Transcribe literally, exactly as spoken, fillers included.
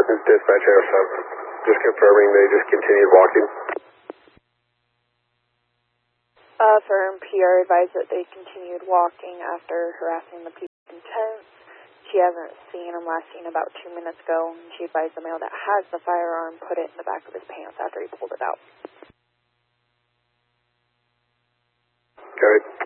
Dispatch Air seven. Just confirming they just continued walking. Uh, firm P R advised that they continued walking after harassing the people in tents. She hasn't seen him, last seen about two minutes ago. And she advised the male that has the firearm put it in the back of his pants after he pulled it out. Okay.